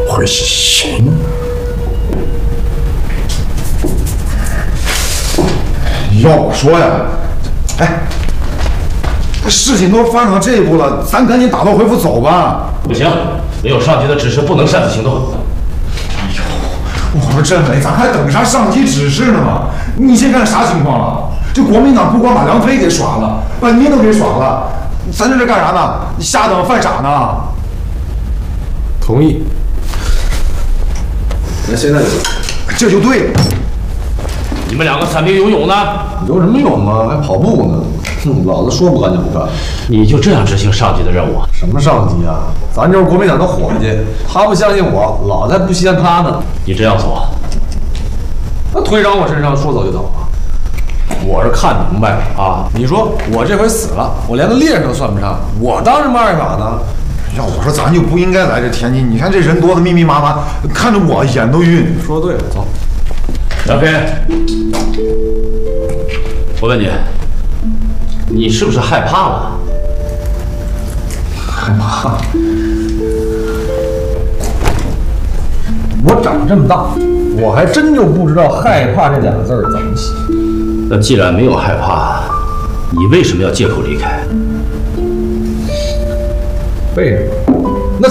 会行。要我说呀，哎，事情都发展到这一步了，咱赶紧打道回府走吧。 不行，没有上级的指示，不能擅自行动。 哎呦，我说政委，咱还等啥上级指示呢吗？你现在看啥情况了？这国民党不光把梁飞给耍了，把您都给耍了，咱这是干啥呢？你瞎等犯傻呢？ 同意。那现在这就对了。 你们两个散兵游泳呢？ 游什么泳啊？还跑步呢？哼，老子说不干就不干。 你就这样执行上级的任务？ 什么上级啊？咱就是国民党的伙计，他不相信我，老才不稀罕他呢。 你这样做， 那推长我身上，说走就走啊？我是看明白了啊！你说我这回死了，我连个烈士都算不上，我当什么二把呢？ 要我说，咱就不应该来这天津。你看这人多的密密麻麻，看着我眼都晕。 说对了，走。 梁飞，我问你，你是不是害怕了？ 害怕？我长这么大，我还真就不知道害怕这两个字儿怎么写。 那既然没有害怕，你为什么要借口离开？ 为什么？